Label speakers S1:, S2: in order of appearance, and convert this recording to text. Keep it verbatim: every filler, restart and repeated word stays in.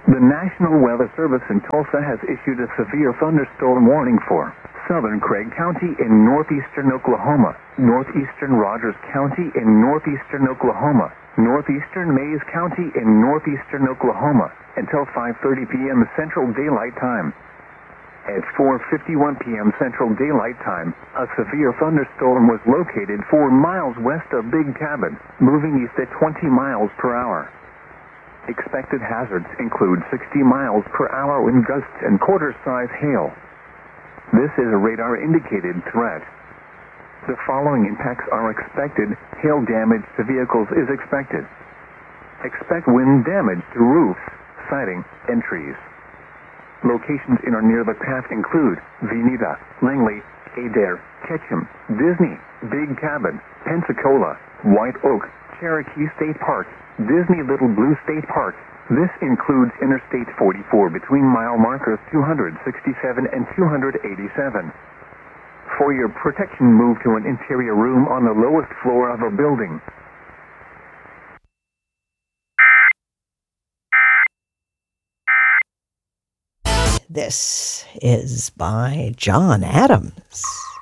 S1: The National Weather Service in Tulsa has issued a severe thunderstorm warning for southern Craig County in northeastern Oklahoma, northeastern Rogers County in northeastern Oklahoma, northeastern Mays County in northeastern Oklahoma until five thirty p.m. Central Daylight Time. At four fifty-one p.m. Central Daylight Time, a severe thunderstorm was located four miles west of Big Cabin, moving east at twenty miles per hour. Expected hazards include sixty miles per hour wind gusts and quarter-size hail. This is a radar-indicated threat. The following impacts are expected. Hail damage to vehicles is expected. Expect wind damage to roofs, siding, and trees. Locations in or near the path include Veneta, Langley, Adair, Ketchum, Disney, Big Cabin, Pensacola, White Oak, Cherokee State Park, Disney Little Blue State Park. This includes Interstate forty-four between mile markers two sixty-seven and two eighty-seven. For your protection, move to an interior room on the lowest floor of a building.
S2: This is by John Adams.